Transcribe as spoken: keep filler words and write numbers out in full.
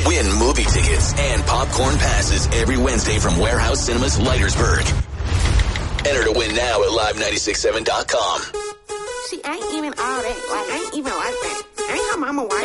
Win movie tickets and popcorn passes every Wednesday from Warehouse Cinemas, Leitersburg. Enter to win now at live nine six seven dot com. See, I ain't even all that. Like, I ain't even like that. I ain't her mama wife.